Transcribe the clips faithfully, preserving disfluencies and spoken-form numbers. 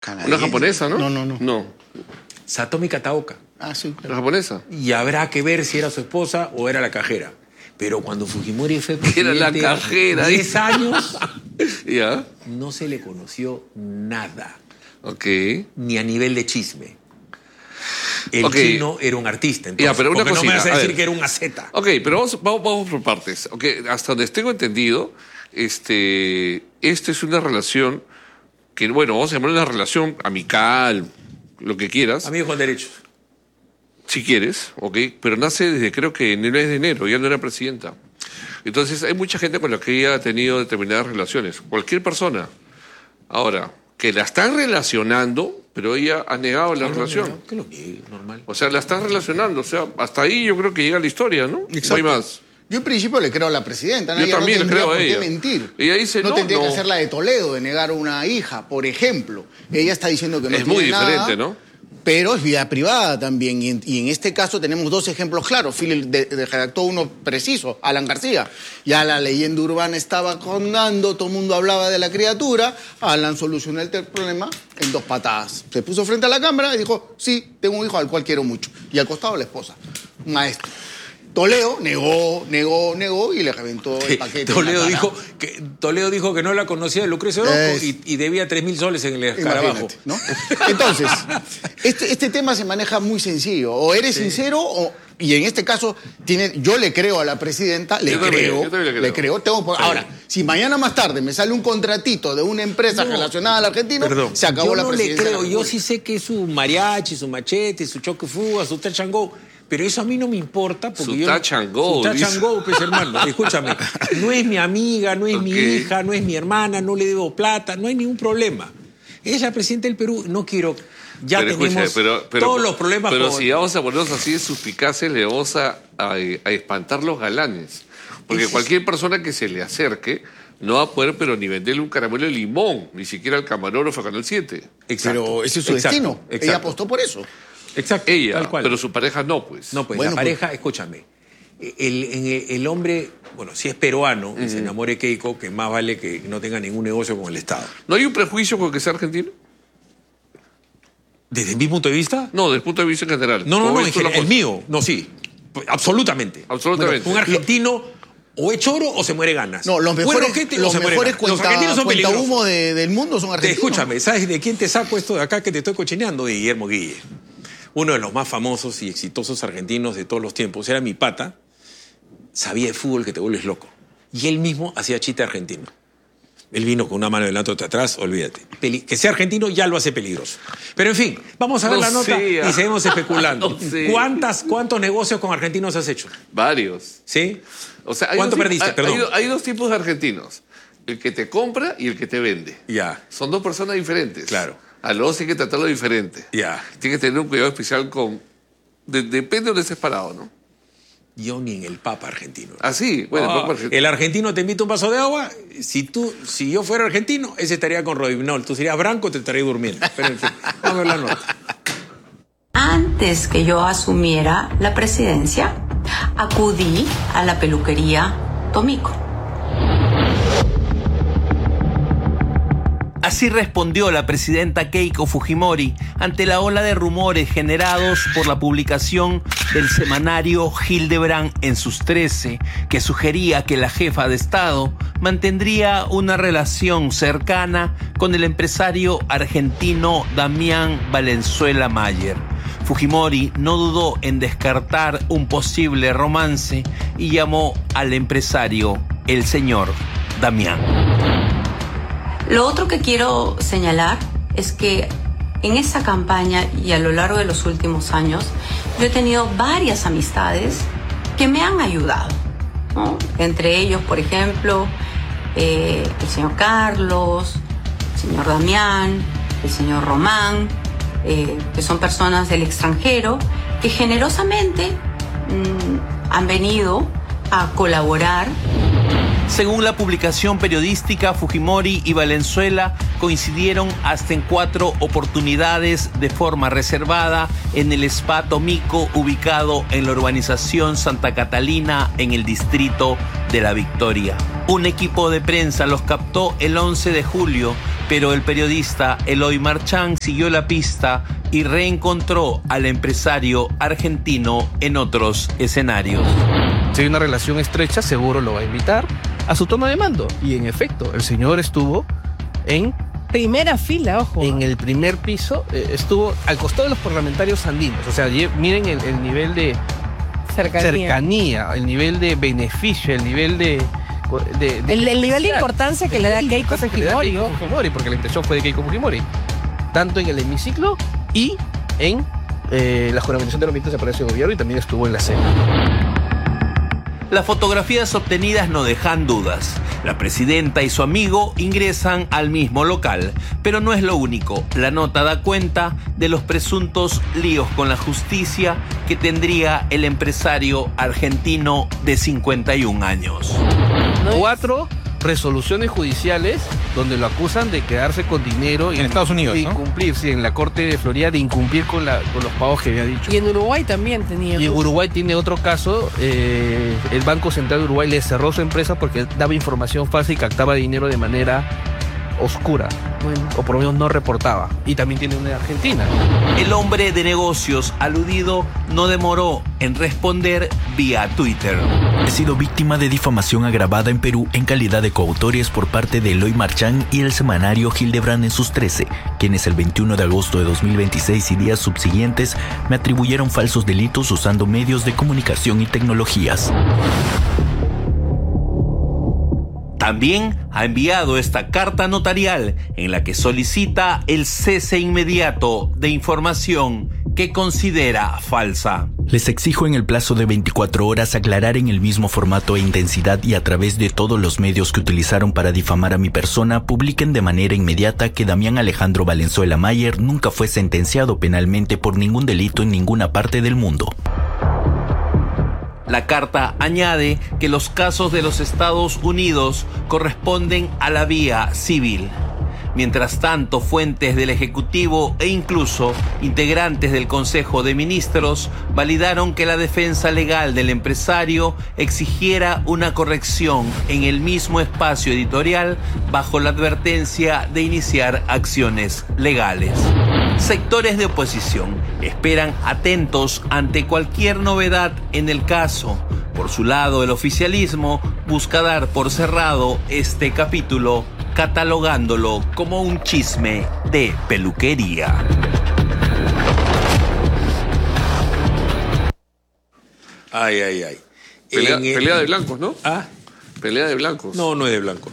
Una japonesa, ¿no? No, no, no. No. Satomi Kataoka. Ah, sí. ¿La japonesa? Y habrá que ver si era su esposa o era la cajera. Pero cuando Fujimori fue presidente, Era la cajera. diez años, ¿Ya? no se le conoció nada. Ok. Ni a nivel de chisme. El Okay. chino era un artista, entonces, Ya, pero una porque cosita, no me vas a a decir ver. que era un aceta. Ok, pero vamos, vamos, vamos por partes. Okay, hasta donde tengo entendido, este, esta es una relación que, bueno, vamos a llamar una relación amical, lo que quieras. Amigo con derechos. Si quieres, ok, pero nace desde creo que en el mes de enero, ya no era presidenta. Entonces hay mucha gente con la que ella ha tenido determinadas relaciones, cualquier persona. Ahora, que la están relacionando, pero ella ha negado la No, relación. no, no, que lo niegue, normal. O sea, la están relacionando, o sea, hasta ahí yo creo que llega la historia, ¿no? Exacto. No hay más. Yo en principio le creo a la presidenta, ¿no? Yo Ella también no le tendría creo a por qué ella. mentir. Ella dice, no, no, tendría no. que hacer la de Toledo, de negar una hija, por ejemplo. Ella está diciendo que no Es tiene muy nada, diferente, ¿no? pero es vida privada también. Y en, y en este caso tenemos dos ejemplos claros. Philip de, de redactó uno preciso, Alan García. Ya la leyenda urbana estaba condando, todo el mundo hablaba de la criatura. Alan solucionó el problema en dos patadas. Se puso frente a la cámara y dijo, sí, tengo un hijo al cual quiero mucho. Y al costado la esposa, un maestro. Toledo negó, negó, negó y le reventó el paquete. Toledo en la cara. dijo, que, Toledo dijo que no la conocía de Lucrecio Orozco Es- y, y debía tres mil soles en el escarabajo. Imagínate, ¿no? Entonces, este, este tema se maneja muy sencillo. O eres sincero o... Y en este caso, tiene, yo le creo a la presidenta, le Yo también, creo, yo también le creo. le creo. Tengo, por- Sí. Ahora, si mañana más tarde me sale un contratito de una empresa No. relacionada al argentino, Perdón, se acabó yo la no le presidencia. de la creo, yo República. sí sé que es su mariachi, su machete, su choque fuga, su touch and go, pero eso a mí no me importa porque Su yo... touch and go, Su touch dice. and go, pues hermano, escúchame, no es mi amiga, no es mi Ok. hija, no es mi hermana, no le debo plata, no hay ningún problema. Es la presidenta del Perú, no quiero... Ya Pero tenemos escucha, pero- pero- todos los problemas Pero con- si vamos a ponernos así de suspicaces, le vamos a, a, a espantar los galanes. Porque Ese es- cualquier persona que se le acerque no va a poder, pero ni venderle un caramelo de limón, ni siquiera al camarógrafo a Canal siete. Exacto, Pero ese es su exacto, destino. Ella exacto. apostó por eso. Exacto, Ella, tal cual. pero su pareja no, pues. No, pues Bueno, la pareja, escúchame, el, el, el hombre, bueno, si es peruano y se enamore de Keiko, que más vale que no tenga ningún negocio con el Estado. ¿No hay un prejuicio con que sea argentino? ¿Desde mi punto de vista? No, desde el punto de vista en general. No, no, ¿Cómo no, ves en tú la general, el cosa? mío, no, sí, Pues, absolutamente. Absolutamente. Bueno, un argentino o es choro o se muere ganas. No, los Buen mejores, ojete o los se muere mejores ganas. Los cuenta, argentinos son cuenta peligrosos. humo de- del mundo son Te- argentinos. escúchame, ¿sabes de quién te saco esto de acá que te estoy cochineando? De Guillermo Guille. Uno de los más famosos y exitosos argentinos de todos los tiempos. Era mi pata. Sabía de fútbol que te vuelves loco. Y él mismo hacía chiste argentino. Él vino con una mano delante y otra atrás, olvídate. Peli- que sea argentino ya lo hace peligroso. Pero en fin, vamos a ver No la nota sea. y seguimos especulando. No sea. ¿Cuántas, ¿Cuántos negocios con argentinos has hecho? Varios. ¿Sí? O sea, hay ¿Cuánto dos tipos- perdiste? hay- Perdón. Hay, hay dos tipos de argentinos. El que te compra y el que te vende. Ya, Son dos personas diferentes. Claro. A los dos hay que tratarlo diferente. ya. Tienes que tener un cuidado especial con... de- depende de donde estés parado, ¿no? Yo ni en el Papa argentino. Así, bueno, Ah, poco argentino. el argentino te invita un vaso de agua. Si tú, si yo fuera argentino, ese estaría con Rodinol. Tú serías branco, te estaría durmiendo. Pero en fin, vamos a ver la nota. Antes que yo asumiera la presidencia, acudí a la peluquería Tomiko. Así respondió la presidenta Keiko Fujimori ante la ola de rumores generados por la publicación del semanario Hildebrand en sus trece, que sugería que la jefa de Estado mantendría una relación cercana con el empresario argentino Damián Valenzuela Mayer. Fujimori no dudó en descartar un posible romance y llamó al empresario el señor Damián. Lo otro que quiero señalar es que en esta campaña y a lo largo de los últimos años, yo he tenido varias amistades que me han ayudado, ¿no? Entre ellos, por ejemplo, eh, el señor Carlos, el señor Damián, el señor Román, eh, que son personas del extranjero que generosamente mmm, han venido a colaborar. Según la publicación periodística, Fujimori y Valenzuela coincidieron hasta en cuatro oportunidades de forma reservada en el Spa Tomiko, ubicado en la urbanización Santa Catalina, en el distrito de La Victoria. Un equipo de prensa los captó el once de julio Pero el periodista Eloy Marchán siguió la pista y reencontró al empresario argentino en otros escenarios. Si hay una relación estrecha, seguro lo va a invitar a su toma de mando. Y en efecto, el señor estuvo en... Primera fila, ojo. En el primer piso, eh, estuvo al costado de los parlamentarios andinos. O sea, miren el, el nivel de cercanía. cercanía, el nivel de beneficio, el nivel de... de, de el, el nivel de importancia que le da Keiko Fujimori. Keiko Fujimori, porque la intención fue de Keiko Fujimori. Tanto en el hemiciclo y en eh, la juramentación de los ministros de Palacio de Gobierno, y también estuvo en la cena. Las fotografías obtenidas no dejan dudas. La presidenta y su amigo ingresan al mismo local, pero no es lo único. La nota da cuenta de los presuntos líos con la justicia que tendría el empresario argentino de cincuenta y un años. Cuatro resoluciones judiciales donde lo acusan de quedarse con dinero en Estados Unidos, de ¿no? incumplir, sí, en la Corte de Florida, de incumplir con, la, con los pagos que había dicho. Y en Uruguay también tenía. Y en Uruguay tiene otro caso, eh, el Banco Central de Uruguay le cerró su empresa porque daba información falsa y captaba dinero de manera oscura, Bueno. o por lo menos no reportaba. Y también tiene una de Argentina. El hombre de negocios aludido no demoró en responder vía Twitter. He sido víctima de difamación agravada en Perú en calidad de coautores por parte de Eloy Marchán y el semanario Hildebrand en sus trece, quienes el veintiuno de agosto de dos mil veintiséis y días subsiguientes me atribuyeron falsos delitos usando medios de comunicación y tecnologías. También ha enviado esta carta notarial en la que solicita el cese inmediato de información que considera falsa. Les exijo en el plazo de veinticuatro horas aclarar en el mismo formato e intensidad y a través de todos los medios que utilizaron para difamar a mi persona, publiquen de manera inmediata que Damián Alejandro Valenzuela Mayer nunca fue sentenciado penalmente por ningún delito en ninguna parte del mundo. La carta añade que los casos de los Estados Unidos corresponden a la vía civil. Mientras tanto, fuentes del Ejecutivo e incluso integrantes del Consejo de Ministros validaron que la defensa legal del empresario exigiera una corrección en el mismo espacio editorial bajo la advertencia de iniciar acciones legales. Sectores de oposición esperan atentos ante cualquier novedad en el caso. Por su lado, el oficialismo busca dar por cerrado este capítulo, catalogándolo como un chisme de peluquería. Ay, ay, ay. Pelea, En el- pelea de blancos, ¿no? ¿Ah? Pelea de blancos. No, no es de blancos.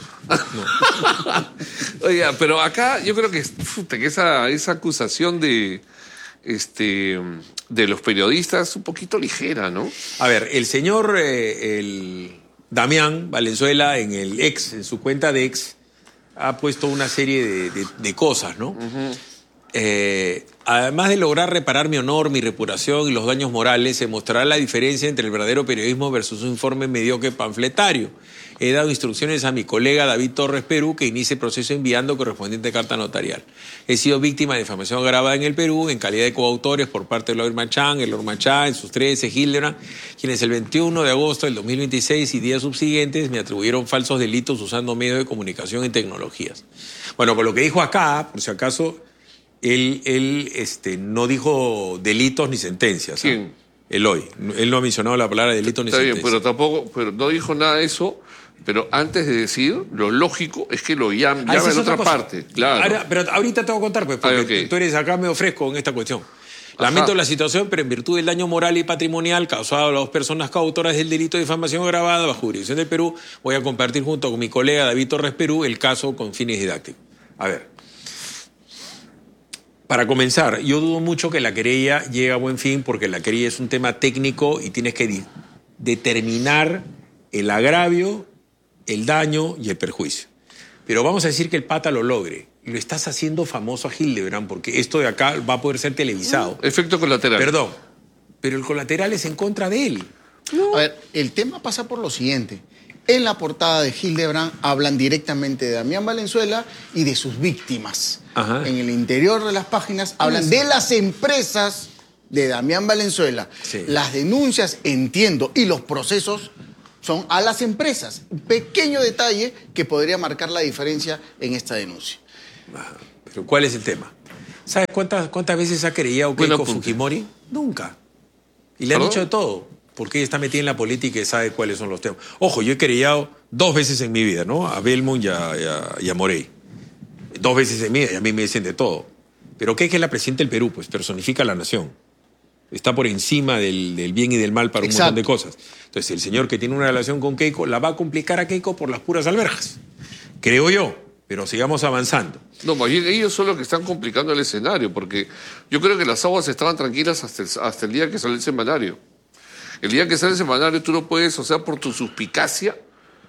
No. Oiga, pero acá yo creo que, puta, que esa, esa acusación de, este, de los periodistas es un poquito ligera, ¿no? A ver, el señor eh, el Damián Valenzuela en el ex, en su cuenta de ex, ha puesto una serie de, de- de cosas, ¿no? Eh, además de lograr reparar mi honor, mi reputación y los daños morales, se mostrará la diferencia entre el verdadero periodismo versus un informe mediocre panfletario. He dado instrucciones a mi colega David Torres Perú que inicie el proceso enviando correspondiente carta notarial. He sido víctima de difamación agravada en el Perú en calidad de coautores por parte de Eloy Marchán, Eloy Marchán, en sus trece, Hildebrand, quienes el veintiuno de agosto del dos mil veintiséis y días subsiguientes me atribuyeron falsos delitos usando medios de comunicación y tecnologías. Bueno, por lo que dijo acá, por si acaso, él, él este, no dijo delitos ni sentencias. ¿ah? ¿Quién? Eloy. Él no ha mencionado la palabra delito ni Está bien, sentencia. pero tampoco, pero no dijo nada de eso. Pero antes de decir, lo lógico es que lo llam- Ah, esa llame es en otra otra cosa. parte. Claro. Ahora, pero ahorita te voy a contar, pues, porque Ah, ok. tú eres acá medio fresco en esta cuestión. Ajá. Lamento la situación, pero en virtud del daño moral y patrimonial causado a las dos personas coautoras del delito de difamación agravada bajo jurisdicción del Perú, voy a compartir junto con mi colega David Torres Perú el caso con fines didácticos. A ver. Para comenzar, yo dudo mucho que la querella llegue a buen fin porque la querella es un tema técnico y tienes que di- determinar el agravio, el daño y el perjuicio. Pero vamos a decir que el pata lo logre. Lo estás haciendo famoso a Hildebrand porque esto de acá va a poder ser televisado. Efecto colateral. Perdón, pero el colateral es en contra de él. A ver, el tema pasa por lo siguiente. En la portada de Hildebrand hablan directamente de Damián Valenzuela y de sus víctimas. Ajá. En el interior de las páginas hablan de las empresas de Damián Valenzuela. Sí. Las denuncias, entiendo, y los procesos son a las empresas. Un pequeño detalle que podría marcar la diferencia en esta denuncia. Pero ¿cuál es el tema? ¿Sabes cuántas, cuántas veces ha querellado Bueno, Keiko punto. Fujimori? Nunca. Y le han ¿Perdón? dicho de todo, porque ella está metida en la política y sabe cuáles son los temas. Ojo, yo he querellado dos veces en mi vida, ¿no? A Belmont y a, y a, y a Morey. Dos veces en mi vida, y a mí me dicen de todo. Pero Keiko es la presidenta del Perú, pues personifica a la nación. Está por encima del, del bien y del mal para un Exacto. montón de cosas. Entonces, el señor que tiene una relación con Keiko la va a complicar a Keiko por las puras alberjas. Creo yo, pero sigamos avanzando. No, más bien ellos son los que están complicando el escenario, porque yo creo que las aguas estaban tranquilas hasta el, hasta el día que sale el semanario. El día que sale el semanario tú no puedes, o sea, por tu suspicacia,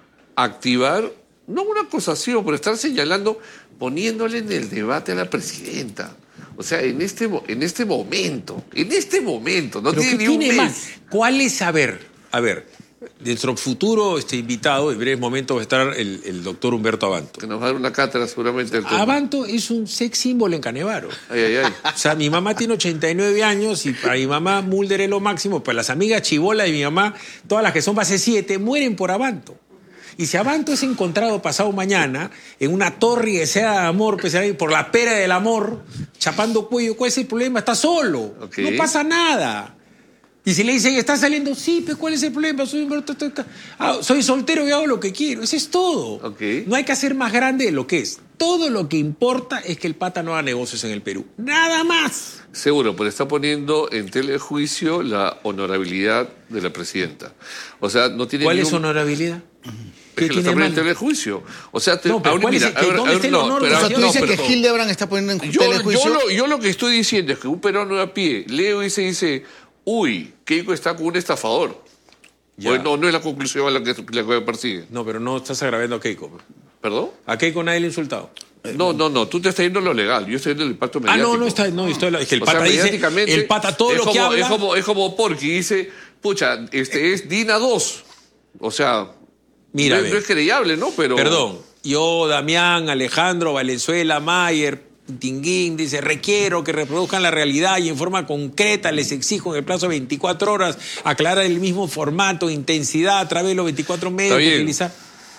activar, no una acusación, pero estar señalando, poniéndole en el debate a la presidenta. O sea, en este, mo- en este momento, en este momento, no Pero tiene ¿qué ni un tiene mes. más? ¿Cuál es, a ver, a ver, nuestro futuro este invitado, en breves momentos va a estar el, el doctor Humberto Abanto. Que nos va a dar una cátedra seguramente del tema. Abanto es un sex símbolo en Canevaro. Ay, ay, ay. O sea, mi mamá tiene ochenta y nueve años y para mi mamá Mulder es lo máximo. Pues las amigas chibolas de mi mamá, todas las que son base siete, mueren por Abanto. Y si Abanto es encontrado pasado mañana en una torre deseada de amor, pues, ahí por la pera del amor, chapando cuello, ¿cuál es el problema? Está solo. Ok. No pasa nada. Y si le dicen, ¿está saliendo? Sí, pues ¿cuál es el problema? Soy, Humberto, estoy acá. Ah, soy soltero y hago lo que quiero. Eso es todo. Ok. No hay que hacer más grande de lo que es. Todo lo que importa es que el pata no haga negocios en el Perú. Nada más. Seguro, pero está poniendo en telejuicio la honorabilidad de la presidenta. O sea, no tiene ¿Cuál es ningún... honorabilidad? Es que lo está tiene poniendo en malo? telejuicio. O sea, te... No, pero ahora, ¿cuál es mira, el que- ahora- dónde ahora- está el no, honor pero- de O sea, la tú no, dices pero- que Hildebrand está poniendo en Yo, telejuicio. yo, lo, yo lo que estoy diciendo es que un peruano a pie leo y se dice, uy, Keiko está con un estafador. Ya. Pues no, no es la conclusión a la que, la que persigue. No, pero no estás agravando a Keiko. ¿Perdón? A Keiko nadie le ha insultado. No, no, no, tú te estás yendo a lo legal, yo estoy yendo al impacto Ah, mediático. no, no está, no, estoy, es que el O sea, pata dice, mediáticamente, el pata todo es lo que como- habla. Es como, es como Porky dice, pucha, este es Dina dos. O sea, Mira, no, ve. es- no es creyable, ¿no? Pero... Perdón, yo, Damián, Alejandro, Valenzuela, Mayer, Tinguín, dice, requiero que reproduzcan la realidad y en forma concreta les exijo en el plazo de veinticuatro horas aclarar el mismo formato, intensidad a través de los veinticuatro medios Está que bien. utilizar.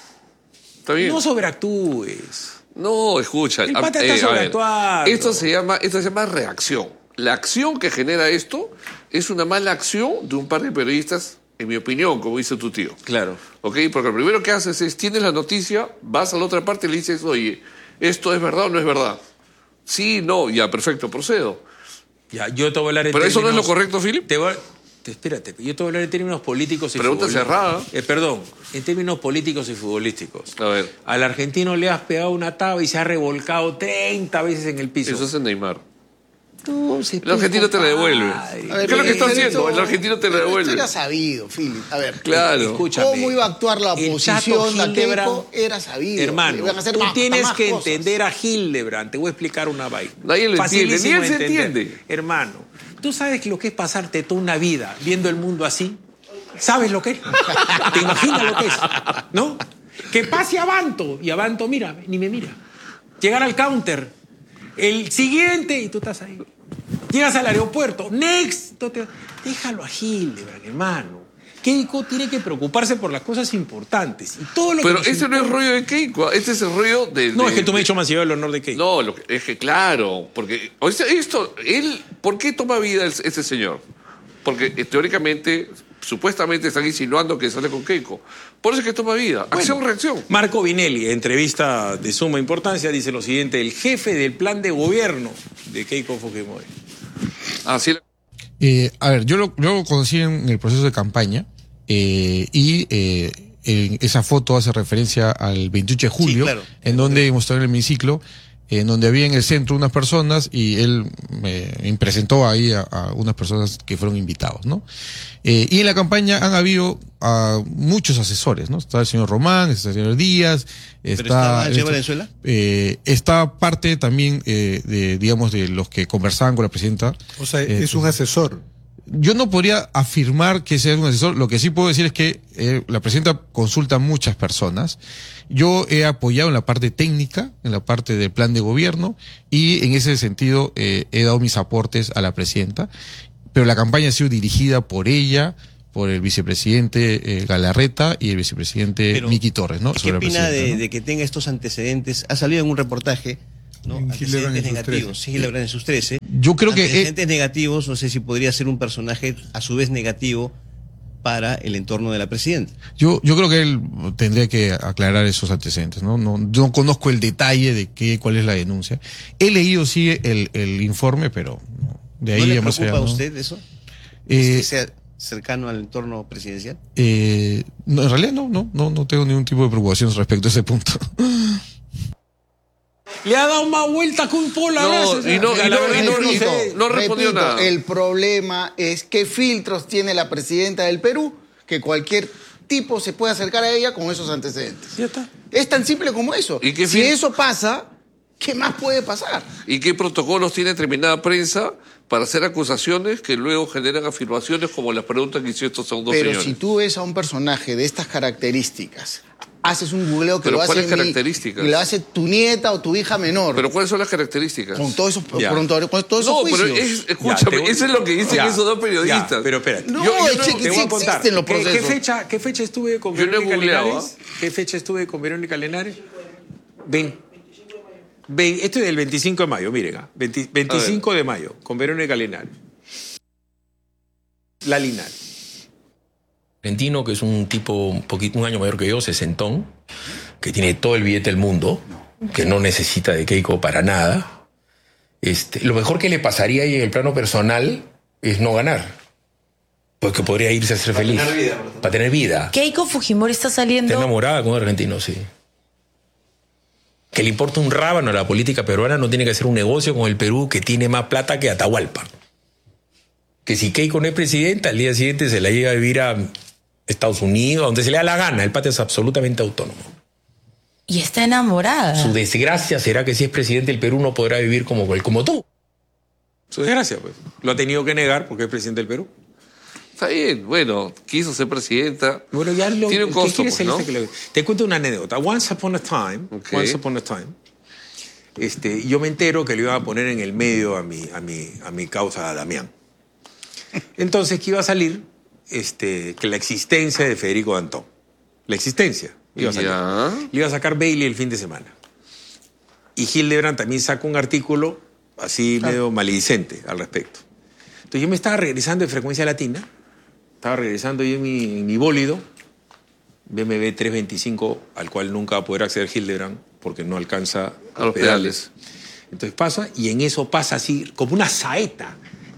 Está bien. No sobreactúes. No, escucha. El a- pata está a ver, sobreactuando. esto se llama, esto se llama reacción. La acción que genera esto es una mala acción de un par de periodistas, en mi opinión, como dice tu tío. Claro. ¿Ok? Porque lo primero que haces es, tienes la noticia, vas a la otra parte y le dices, oye, ¿esto es verdad o no es verdad? Sí, no, ya, perfecto, procedo. Ya, yo te voy a hablar en Pero eso no es lo términos- correcto, Philip. Te voy a- te- espérate, yo te voy a hablar en términos políticos y Pregunta futbolísticos. cerrada. Eh, perdón, en términos políticos y futbolísticos. A ver, Al argentino le has pegado una taba y se ha revolcado treinta veces en el piso. eso es en Neymar. Entonces, El argentino te la devuelve. compadre. ¿Qué es lo que está pero haciendo? esto- El argentino te la pero devuelve. Esto era sabido, Philip. A ver. Claro. Escúchame. ¿Cómo iba a actuar la El oposición Chato a Hildebrand- Keiko? Era sabido. Hermano, Iban a hacer tú más- tienes más que cosas. entender a Hildebrand. Te voy a explicar una vaina. Nadie lo entiende, Facilísimo ni él se de entender. entiende. Hermano, ¿tú sabes lo que es pasarte toda una vida viendo el mundo así? ¿Sabes lo que es? ¿Te imaginas lo que es? ¿No? Que pase Abanto. Y Abanto, mira, ni me mira. Llegar al counter. El siguiente, y tú estás ahí. Llegas al aeropuerto. Next. tú te- Déjalo a Hildebrand, hermano. Keiko tiene que preocuparse por las cosas importantes. Y todo lo que Pero nos ese no es rollo de Keiko, este es el rollo de... No, de- es que tú me has de- hecho más llevar el honor de Keiko. No, lo que- es que claro, porque o sea, esto, él, ¿por qué toma vida el- este señor? Porque eh, teóricamente, supuestamente están insinuando que sale con Keiko. Por eso es que toma vida. Acción, reacción. Marco Vinelli, entrevista de suma importancia, dice lo siguiente: el jefe del plan de gobierno de Keiko Fujimori. Así la- Eh, a ver, yo lo, yo lo conocí en el proceso de campaña eh, y eh, en esa foto hace referencia al veintiocho de julio, claro. en donde mostró el hemiciclo, en donde había en el centro unas personas y él me, me presentó ahí a, a unas personas que fueron invitados, ¿no? Eh, y en la campaña han habido a muchos asesores, ¿no? Está el señor Román, está el señor Díaz, está... estaba el señor está- Valenzuela? eh, está parte también eh, de, digamos, de los que conversaban con la presidenta. O sea, Eh, es un asesor. Yo no podría afirmar que sea un asesor. Lo que sí puedo decir es que eh, la presidenta consulta a muchas personas. Yo he apoyado en la parte técnica, en la parte del plan de gobierno, y en ese sentido eh, he dado mis aportes a la presidenta. Pero la campaña ha sido dirigida por ella, por el vicepresidente eh, Galarreta y el vicepresidente Pero, Miki Torres, ¿no? ¿Qué Sobre la opina presidenta, de, ¿no? de que tenga estos antecedentes? Ha salido en un reportaje ¿no? En Hildebrand Antecedentes en sus negativos, sí, Hildebrand en sus trece. Yo creo que... eh, Antecedentes negativos, no sé si podría ser un personaje a su vez negativo para el entorno de la presidenta. Yo, yo creo que él tendría que aclarar esos antecedentes, ¿no? No, no conozco el detalle de qué, cuál es la denuncia. He leído sí el, el informe, pero no, de ahí ¿No le a más preocupa allá, a ¿no? usted eso? Eh, ¿Que sea cercano al entorno presidencial? Eh, no, en realidad no, no, no, no tengo ningún tipo de preocupación respecto a ese punto. Le ha dado más vueltas que un polo a No, veces. y no- La y no- verdad y no- que Repito, sé. no respondió repito, nada. El problema es qué filtros tiene la presidenta del Perú que cualquier tipo se puede acercar a ella con esos antecedentes. Ya está. Es tan simple como eso. ¿Y qué si fil- eso pasa, ¿qué más puede pasar? ¿Y qué protocolos tiene determinada prensa para hacer acusaciones que luego generan afirmaciones como las preguntas que hicieron estos segundos Pero señores? si tú ves a un personaje de estas características, haces un googleo que ¿Pero lo hace cuáles mi- características? y lo hace tu nieta o tu hija menor. ¿Pero cuáles son las características? con todos esos, Ya. con todo- con todos esos No, pero juicios. es- escúchame, Ya, te voy- eso es lo que dicen Ya, esos dos periodistas. ya, pero espérate. No, Yo- yo es no- que Te sí voy a contar. existen los ¿Qué, qué procesos. fecha, ¿Qué fecha estuve con Yo no he Verónica googleado, Linares? ¿Qué fecha estuve con Verónica Linares? Ven. Ven, esto es del veinticinco de mayo, miren. ah, veinte veinticinco de mayo, con Verónica Linares. La Linares. Argentino, que es un tipo un poquito, un año mayor que yo, sesentón, que tiene todo el billete del mundo, que no necesita de Keiko para nada. Este, lo mejor que le pasaría ahí en el plano personal es no ganar. Porque podría irse a ser feliz. Para tener vida. Para tener vida. Keiko Fujimori está saliendo. Está enamorada con un argentino, sí. Que le importa un rábano a la política peruana, no tiene que hacer un negocio con el Perú que tiene más plata que Atahualpa. Que si Keiko no es presidenta, al día siguiente se la lleva a vivir a Estados Unidos, donde se le da la gana. El pata es absolutamente autónomo. Y está enamorada. Su desgracia será que si es presidente del Perú no podrá vivir como, como tú. Su desgracia, pues. Lo ha tenido que negar porque es presidente del Perú. Está bien, bueno, quiso ser presidenta. Bueno, ya lo, Tiene un ¿qué costo, quieres pues, ser ¿no? este que le- Te cuento una anécdota. Once upon a time, Ok. once upon a time, este, yo me entero que le iban a poner en el medio a mi, a mi, a mi causa a Damián. Entonces, que iba a salir este, que la existencia de Federico Dantón. La existencia. Iba a salir. Ya. Le iba a sacar Bailey el fin de semana. Y Hildebrand también sacó un artículo así medio maledicente al respecto. Entonces yo me estaba regresando de Frecuencia Latina, estaba regresando yo en mi, en mi bólido, B M W trescientos veinticinco, al cual nunca va a poder acceder Hildebrand porque no alcanza A los pedales. Entonces pasa, y en eso pasa así, como una saeta.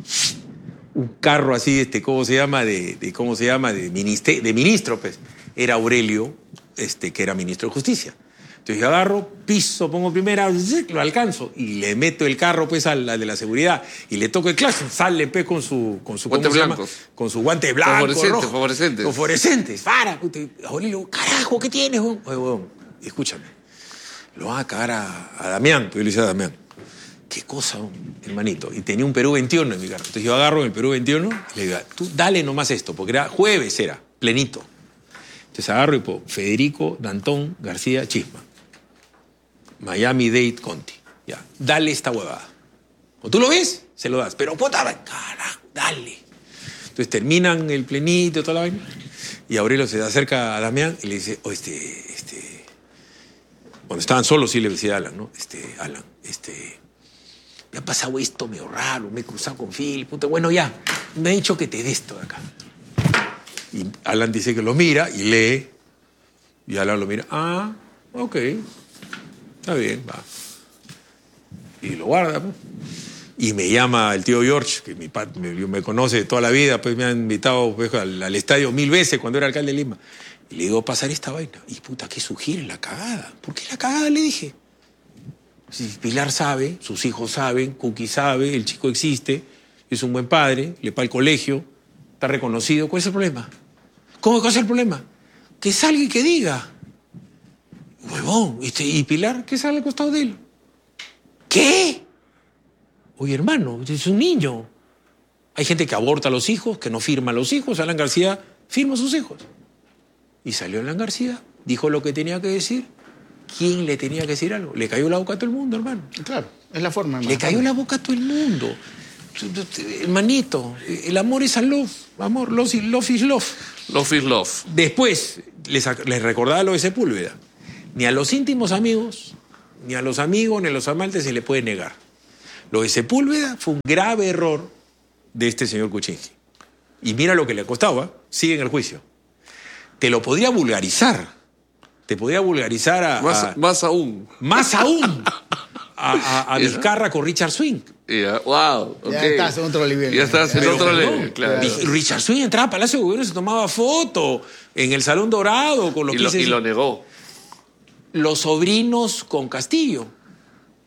Un carro así, este, ¿cómo se llama? De, de- ¿cómo se llama? De, ministe- de ministro, pues. Era Aurelio, este, que era ministro de Justicia. Entonces yo agarro, piso, pongo primera, ¡zic! Lo alcanzo y le meto el carro, pues, al, al de la seguridad y le toco el claxon, sale, pues, con su, con su, ¿cómo Guantes se llama? blancos. Con su guante blanco, Fosforescentes, rojo. fosforescentes. Con fosforescentes. Para, puta. Aurelio, carajo, ¿qué tienes, weón? Oye, weón, escúchame. Lo van a cagar a, a Damián, pues yo le decía a Damián. ¿Qué cosa, hermanito? Y tenía un Perú veintiuno en mi carro. Entonces yo agarro en el Perú veintiuno y le digo, tú dale nomás esto, porque era jueves, era, plenito. Entonces agarro y pongo Federico Dantón García Chisma. Miami-Dade Conti. Ya, dale esta huevada. O tú lo ves, se lo das. Pero puta, carajo, dale. Entonces terminan el plenito, toda la vaina. Y Aurelio se acerca a Damián y le dice, oh, este, este... Cuando estaban solos, sí le decía a Alan, ¿no? Este, Alan, este... Me ha pasado esto medio raro, me he cruzado con Phil, puta. Bueno, ya, me ha dicho que te des esto de acá. Y Alan dice que lo mira y lee. Y Alan lo mira. Ah, ok. Está bien, va. Y lo guarda, pues. Y me llama el tío George, que mi pat- me, me conoce de toda la vida, pues me han invitado pues, al, al estadio mil veces cuando era alcalde de Lima. Y le digo, pasar esta vaina. Y puta, ¿qué sugiere? La cagada. ¿Por qué la cagada? Le dije. Si Pilar sabe, sus hijos saben, Cookie sabe, el chico existe, es un buen padre, le paga el colegio, está reconocido. ¿Cuál es el problema? ¿Cómo es el problema? Que salga y que diga. Huevón, este, ¿y Pilar qué sale al costado de él? ¿Qué? Oye, hermano, es un niño. Hay gente que aborta a los hijos, que no firma a los hijos. Alan García firma a sus hijos. Y salió Alan García, dijo lo que tenía que decir. ¿Quién le tenía que decir algo? Le cayó la boca a todo el mundo, hermano. Claro, es la forma. Le cayó la boca a todo el mundo. Hermanito, el amor es a love. Amor, love is love. Is love. Love is love. Después, les, les recordaba lo de Sepúlveda. Ni a los íntimos amigos, ni a los amigos, ni a los amantes se le puede negar. Lo de Sepúlveda fue un grave error de este señor Kuczynski. Y mira lo que le costaba, sigue en el juicio. Te lo podría vulgarizar. Te podría vulgarizar a... Más, a- más aún. más aún a, a, a Ya. Vizcarra con Richard Swing. Ya, wow. Ya ok. estás en otro nivel. Ya estás en Pero, otro perdón, nivel, claro. Vi- Richard Swing entraba a Palacio de Gobierno y se tomaba foto en el Salón Dorado con los Y lo, quince y lo negó. los sobrinos con Castillo.